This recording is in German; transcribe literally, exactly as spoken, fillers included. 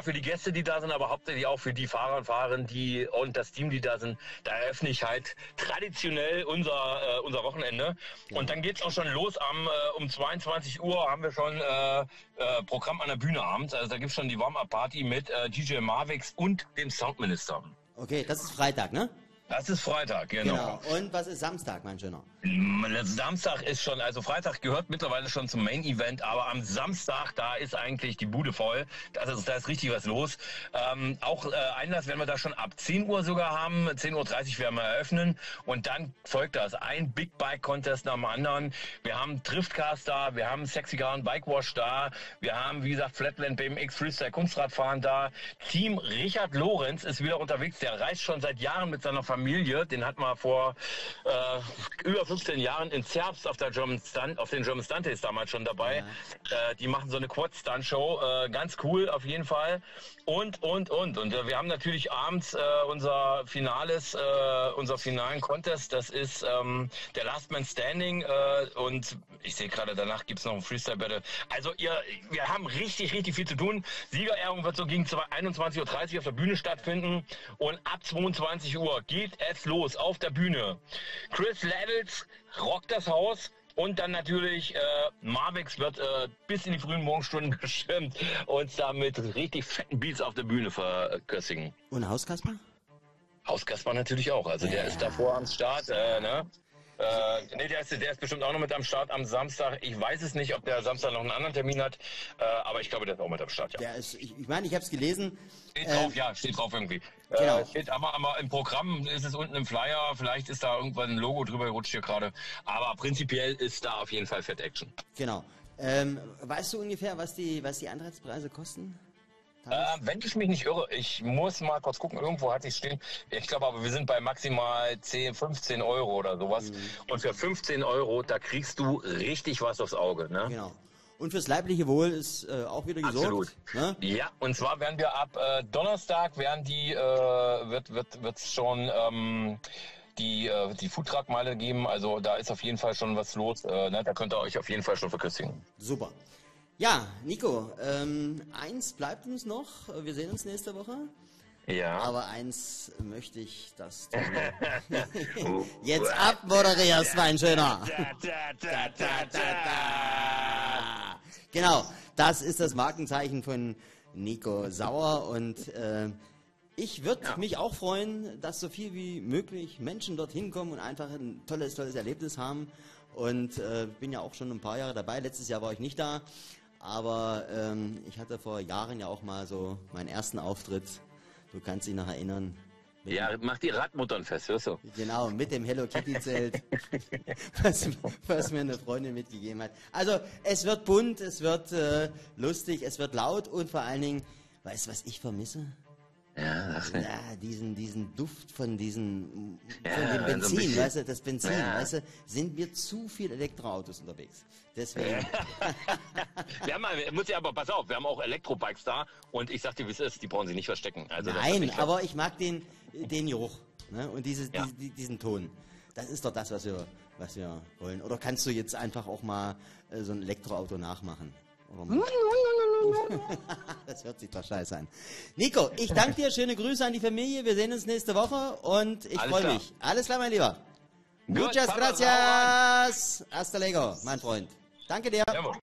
klar für die Gäste, die da sind, aber hauptsächlich auch für die Fahrer und Fahrerinnen, die und das Team, die da sind. Da eröffne ich halt traditionell unser äh, unser Wochenende. Ja. Und dann geht's auch schon los. Am äh, um zweiundzwanzig Uhr haben wir schon äh, äh, Programm an der Bühne abends. Also da gibt's schon die Warm-Up-Party mit äh, D J Marvix und dem Soundminister. Okay, das ist Freitag, ne? Das ist Freitag, genau. Genau. Und was ist Samstag, mein Schöner? Samstag ist schon, also Freitag gehört mittlerweile schon zum Main-Event, aber am Samstag, da ist eigentlich die Bude voll. Da ist, da ist richtig was los. Ähm, auch äh, Einlass werden wir da schon ab zehn Uhr sogar haben. zehn Uhr dreißig werden wir eröffnen. Und dann folgt das. Ein Big Bike Contest nach dem anderen. Wir haben Driftcast da, wir haben Sexy Car und Bike Wash da. Wir haben, wie gesagt, Flatland B M X Freestyle Kunstradfahren da. Team Richard Lorenz ist wieder unterwegs. Der reist schon seit Jahren mit seiner Familie. Den hat man vor äh, über fünfzehn Jahren in Zerbst auf der German Stunt, auf den German Stunt Days damals schon dabei. Ja. Äh, die machen so eine Quad-Stunt-Show. Äh, ganz cool auf jeden Fall. Und, und, und. Und äh, wir haben natürlich abends äh, unser Finales, äh, unser finalen Contest. Das ist ähm, der Last Man Standing. Äh, und ich sehe gerade, danach gibt's noch ein Freestyle-Battle. Also ihr, wir haben richtig, richtig viel zu tun. Siegerehrung wird so gegen einundzwanzig Uhr dreißig auf der Bühne stattfinden. Und ab zweiundzwanzig Uhr geht es los auf der Bühne. Chris Levels rockt das Haus. Und dann natürlich, äh, Marvix wird äh, bis in die frühen Morgenstunden bestimmt uns da mit richtig fetten Beats auf der Bühne verköstigen. Und Hauskasper? Hauskasper natürlich auch. Also der ja. ist davor am Start, äh, ne? Äh, nee, der ist, der ist bestimmt auch noch mit am Start am Samstag. Ich weiß es nicht, ob der Samstag noch einen anderen Termin hat, äh, aber ich glaube, der ist auch mit am Start, ja. Der ist, ich, ich meine, ich habe es gelesen. Steht drauf, ähm, ja, steht drauf irgendwie. Genau. Äh, steht aber, aber im Programm ist es unten im Flyer, vielleicht ist da irgendwann ein Logo drüber gerutscht hier gerade, aber prinzipiell ist da auf jeden Fall Fett Action. Genau. Ähm, weißt du ungefähr, was die, was die Eintrittspreise kosten? Äh, wenn ich mich nicht irre, ich muss mal kurz gucken, irgendwo hatte ich stehen. Ich glaube aber, wir sind bei maximal zehn, fünfzehn Euro oder sowas. Mhm. Und für fünfzehn Euro, da kriegst du richtig was aufs Auge, ne? Genau. Und fürs leibliche Wohl ist äh, auch wieder gesorgt. Absolut. Ne? Ja, und zwar werden wir ab äh, Donnerstag werden die, äh, wird, wird, wird's schon, ähm, die, äh, die Foodtruck-Meile geben. Also da ist auf jeden Fall schon was los. Äh, ne? Da könnt ihr euch auf jeden Fall schon verköstigen. Super. Ja, Nico, ähm, eins bleibt uns noch. Wir sehen uns nächste Woche. Ja. Aber eins möchte ich, dass du jetzt abmoderierst, mein Schöner. Genau, das ist das Markenzeichen von Nico Sauer und äh, ich würde ja. mich auch freuen, dass so viel wie möglich Menschen dorthin kommen und einfach ein tolles, tolles Erlebnis haben. Und äh, bin ja auch schon ein paar Jahre dabei. Letztes Jahr war ich nicht da, aber ähm, ich hatte vor Jahren ja auch mal so meinen ersten Auftritt. Du kannst dich noch erinnern. Ja, mach die Radmuttern fest, hörst du? Genau, mit dem Hello Kitty Zelt, was, was mir eine Freundin mitgegeben hat. Also es wird bunt, es wird äh, lustig, es wird laut und vor allen Dingen, weißt du, was ich vermisse? Ja, ja, diesen, diesen Duft von diesen, ja, von dem Benzin, so bisschen, weißt du, das Benzin, ja. weißt du, sind wir zu viel Elektroautos unterwegs. Deswegen. wir haben, muss ja aber, pass auf, wir haben auch Elektrobikes da und ich sag dir, wie es ist, die brauchen sie nicht verstecken. Also Nein, aber ich mag den, den Geruch, ne, und dieses, ja. die, diesen Ton. Das ist doch das, was wir, was wir wollen. Oder kannst du jetzt einfach auch mal äh, so ein Elektroauto nachmachen? Das hört sich doch scheiße an. Nico, ich danke dir, schöne Grüße an die Familie, wir sehen uns nächste Woche und ich freue mich. Alles klar, mein Lieber. Muchas gracias. Hasta luego, mein Freund. Danke dir. Jawohl.